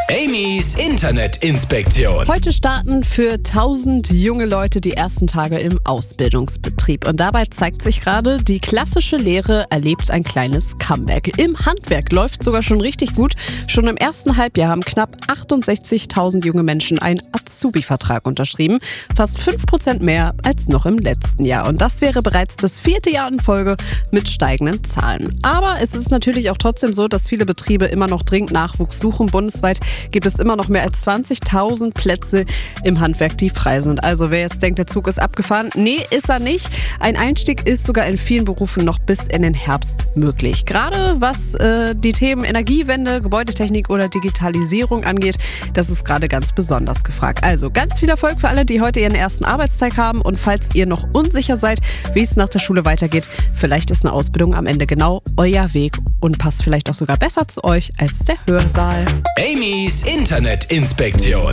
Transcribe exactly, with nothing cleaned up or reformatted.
Amy's Internetinspektion. Heute starten für tausend junge Leute die ersten Tage im Ausbildungsbetrieb. Und dabei zeigt sich gerade, die klassische Lehre erlebt ein kleines Comeback. Im Handwerk läuft sogar schon richtig gut. Schon im ersten Halbjahr haben knapp achtundsechzigtausend junge Menschen einen Azubi-Vertrag unterschrieben. Fast fünf Prozent mehr als noch im letzten Jahr. Und das wäre bereits das vierte Jahr in Folge mit steigenden Zahlen. Aber es ist natürlich auch trotzdem so, dass viele Betriebe immer noch dringend Nachwuchs suchen. Bundesweit gibt es immer noch mehr als zwanzigtausend Plätze im Handwerk, die frei sind. Also wer jetzt denkt, der Zug ist abgefahren, nee, ist er nicht. Ein Einstieg ist sogar in vielen Berufen noch bis in den Herbst möglich. Gerade was äh, die Themen Energiewende, Gebäudetechnik oder Digitalisierung angeht, das ist gerade ganz besonders gefragt. Also ganz viel Erfolg für alle, die heute ihren ersten Arbeitstag haben. Und falls ihr noch unsicher seid, wie es nach der Schule weitergeht, vielleicht ist eine Ausbildung am Ende genau euer Weg und passt vielleicht auch sogar besser zu euch als der Hörsaal. Amy's Internetinspektion.